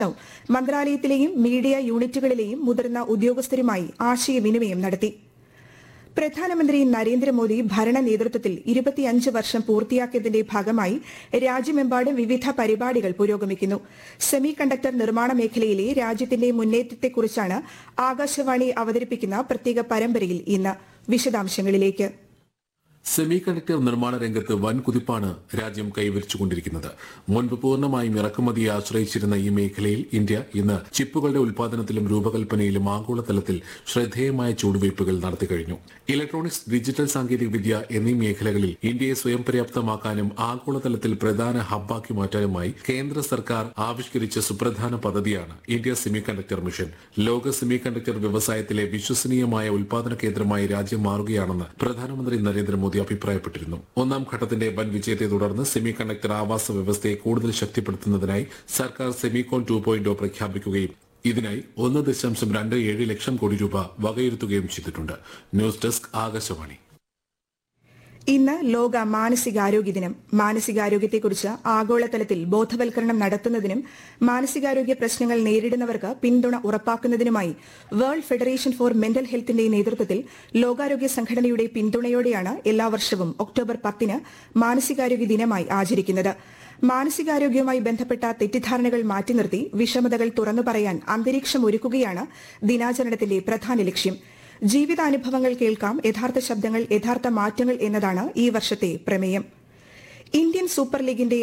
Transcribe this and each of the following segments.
മന്ത്രാലയത്തിലെയും media യൂണിറ്റുകളിലെയും മുതിർന്ന ഉദ്യോഗസ്ഥരുമായി ആശയവിനിമയം നടത്തി. പ്രധാനമന്ത്രി നരേന്ദ്രമോദി ഭരണ നേതൃത്വത്തിൽ 25 വർഷം പൂർത്തിയാക്കിയതിന്റെ ഭാഗമായി രാജ്യമെമ്പാടും വിവിധ പരിപാടികൾ പുരോഗമിക്കുന്നു. സെമി കണ്ടക്ടർ നിർമ്മാണ മേഖലയിലെ രാജ്യത്തിന്റെ മുന്നേറ്റത്തെക്കുറിച്ചാണ് ആകാശവാണി അവതരിപ്പിക്കുന്ന പ്രത്യേക പരമ്പരയിൽ ഇന്ന്. വിശദാംശങ്ങളിലേക്ക്. സെമി കണ്ടക്ടർ നിർമ്മാണ രംഗത്ത് വൻ കുതിപ്പാണ് രാജ്യം കൈവരിച്ചുകൊണ്ടിരിക്കുന്നത്. മുൻപ് പൂർണ്ണമായും ഇറക്കുമതിയെ ആശ്രയിച്ചിരുന്ന ഈ മേഖലയിൽ ഇന്ത്യ ഇന്ന് ചിപ്പുകളുടെ ഉൽപാദനത്തിലും രൂപകൽപ്പനയിലും ആഗോളതലത്തിൽ ശ്രദ്ധേയമായ ചുവടുവയ്പുകൾ നടത്തിക്കഴിഞ്ഞു. ഇലക്ട്രോണിക്സ്, ഡിജിറ്റൽ സാങ്കേതികവിദ്യ എന്നീ മേഖലകളിൽ ഇന്ത്യയെ സ്വയം പര്യാപ്തമാക്കാനും ആഗോളതലത്തിൽ പ്രധാന ഹബ്ബാക്കി മാറ്റാനുമായി കേന്ദ്ര സർക്കാർ ആവിഷ്കരിച്ച സുപ്രധാന പദ്ധതിയാണ് ഇന്ത്യ സെമി കണ്ടക്ടർ മിഷൻ. ലോക സെമി കണ്ടക്ടർ വ്യവസായത്തിലെ വിശ്വസനീയമായ ഉൽപാദന കേന്ദ്രമായി രാജ്യം മാറുകയാണെന്ന് പ്രധാനമന്ത്രി നരേന്ദ്രമോദി അഭിപ്രായപ്പെട്ടിരുന്നു. ഒന്നാം ഘട്ടത്തിന്റെ വൻ വിജയത്തെ തുടർന്ന് സെമി കണ്ടക്ടർ ആവാസ വ്യവസ്ഥയെ കൂടുതൽ ശക്തിപ്പെടുത്തുന്നതിനായി സർക്കാർ സെമികോൺ 2.0 പ്രഖ്യാപിക്കുകയും ഇതിനായി 1.27 ലക്ഷം കോടി രൂപ വകയിരുത്തുകയും ചെയ്തിട്ടുണ്ട്. News desk, Akashvani. ഇന്ന് ലോക മാനസികാരോഗ്യ ദിനം. മാനസികാരോഗ്യത്തെക്കുറിച്ച് ആഗോളതലത്തിൽ ബോധവൽക്കരണം നടത്തുന്നതിനും മാനസികാരോഗ്യ പ്രശ്നങ്ങൾ നേരിടുന്നവർക്ക് പിന്തുണ ഉറപ്പാക്കുന്നതിനുമായി വേൾഡ് ഫെഡറേഷൻ ഫോർ മെന്റൽ ഹെൽത്തിന്റെ നേതൃത്വത്തിൽ ലോകാരോഗ്യ സംഘടനയുടെ പിന്തുണയോടെയാണ് എല്ലാ വർഷവും ഒക്ടോബർ 10 മാനസികാരോഗ്യ ദിനമായി ആചരിക്കുന്നത്. മാനസികാരോഗ്യവുമായി ബന്ധപ്പെട്ട തെറ്റിദ്ധാരണകൾ മാറ്റി നിർത്തി വിഷമതകൾ തുറന്നു പറയാൻ അന്തരീക്ഷം ഒരുക്കുകയാണ് ദിനാചരണത്തിന്റെ പ്രധാന ലക്ഷ്യം. ജീവിതാനുഭവങ്ങൾ കേൾക്കാം, യഥാർത്ഥ ശബ്ദങ്ങൾ, യഥാർത്ഥ മാറ്റങ്ങൾ എന്നതാണ് ഈ വർഷത്തെ പ്രമേയം. ഇന്ത്യൻ സൂപ്പർ ലീഗിന്റെ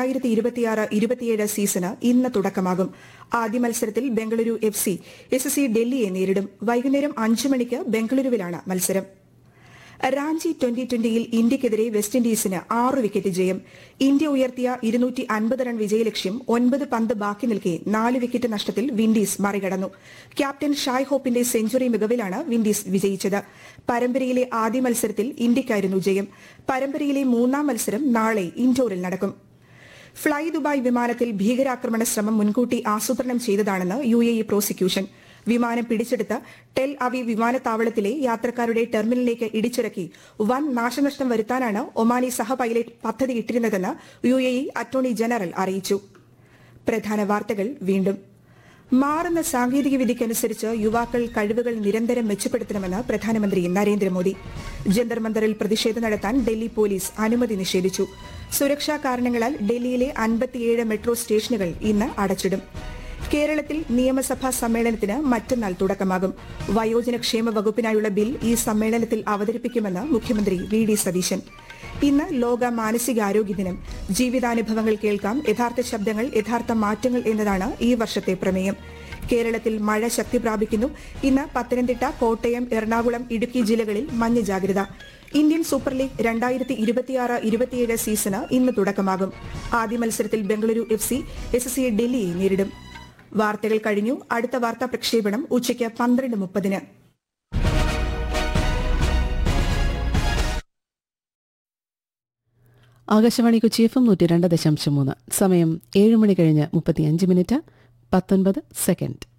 2026-27 സീസണ് ഇന്ന് തുടക്കമാകും. ആദ്യ മത്സരത്തിൽ ബംഗളൂരു FC SSC ഡൽഹിയെ നേരിടും. വൈകുന്നേരം 5 മണിക്ക് ബംഗളൂരുവിലാണ് മത്സരം. റാഞ്ചി 2020-ൽ ഇന്ത്യക്കെതിരെ വെസ്റ്റ് ഇൻഡീസിന് 6 വിക്കറ്റ് ജയം. ഇന്ത്യ ഉയർത്തിയ 250 റൺ വിജയലക്ഷ്യം 9 പന്ത് ബാക്കി നിൽക്കെ 4 വിക്കറ്റ് നഷ്ടത്തിൽ വിൻഡീസ് മറികടന്നു. ക്യാപ്റ്റൻ ഷായ് ഹോപ്പിന്റെ സെഞ്ചുറി മികവിലാണ് വിൻഡീസ് വിജയിച്ചത്. പരമ്പരയിലെ ആദ്യ മത്സരത്തിൽ ഇന്ത്യയ്ക്കായിരുന്നു ജയം. പരമ്പരയിലെ 3ാം മത്സരം നാളെ ഇൻഡോറിൽ നടക്കും. ഫ്ളൈ ദുബായ് വിമാനത്തിൽ ഭീകരാക്രമണ ശ്രമം മുൻകൂട്ടി ആസൂത്രണം ചെയ്തതാണെന്ന് UAE പ്രോസിക്യൂഷൻ. വിമാനം പിടിച്ചെടുത്ത് ടെൽ അവീവ് വിമാനത്താവളത്തിലെ യാത്രക്കാരുടെ ടെർമിനലിലേക്ക് ഇടിച്ചിറക്കി വൻ നാശനഷ്ടം വരുത്താനാണ് ഒമാനി സഹ പൈലറ്റ് പദ്ധതിയിട്ടിരുന്നതെന്ന് UAE അറ്റോർണി ജനറൽ അറിയിച്ചു. പ്രധാന വാർത്തകൾ വീണ്ടും. മാറുന്ന സാങ്കേതികവിദ്യയ്ക്കനുസരിച്ച് യുവാക്കൾ കഴിവുകൾ നിരന്തരം മെച്ചപ്പെടുത്തണമെന്ന് പ്രധാനമന്ത്രി നരേന്ദ്രമോദി. ജന്തർ മന്ദറിൽ പ്രതിഷേധം നടത്താൻ ഡൽഹി പോലീസ് അനുമതി നിഷേധിച്ചു. സുരക്ഷാ കാരണങ്ങളാൽ ഡൽഹിയിലെ 57 മെട്രോ സ്റ്റേഷനുകൾ ഇന്ന് അടച്ചിടും. കേരളത്തിൽ നിയമസഭാ സമ്മേളനത്തിന് മറ്റന്നാൾ തുടക്കമാകും. വയോജനക്ഷേമ വകുപ്പിനായുള്ള ബിൽ ഈ സമ്മേളനത്തിൽ അവതരിപ്പിക്കുമെന്ന് മുഖ്യമന്ത്രി VD സതീശൻ. ഇന്ന് ലോക മാനസികാരോഗ്യ ദിനം. ജീവിതാനുഭവങ്ങൾ കേൾക്കാം, യഥാർത്ഥ ശബ്ദങ്ങൾ, യഥാർത്ഥ മാറ്റങ്ങൾ എന്നതാണ് ഈ വർഷത്തെ പ്രമേയം. കേരളത്തിൽ മഴ ശക്തി പ്രാപിക്കുന്നു. ഇന്ന് പത്തനംതിട്ട, കോട്ടയം, എറണാകുളം, ഇടുക്കി ജില്ലകളിൽ മഞ്ഞ ജാഗ്രത. ഇന്ത്യൻ സൂപ്പർ ലീഗ് 2026-27 സീസണ് ഇന്ന് തുടക്കമാകും. ആദ്യ മത്സരത്തിൽ ബംഗളൂരു FC SSC ഡൽഹിയെ നേരിടും. വാർത്തകൾ കഴിഞ്ഞു. അടുത്ത വാർത്താ പ്രക്ഷേപണം ഉച്ചയ്ക്ക് 12:30. ആകാശവാണി കൊച്ചി FM 102.3. സമയം 7 മണി കഴിഞ്ഞ് 35 മിനിറ്റ് 19 സെക്കൻഡ്.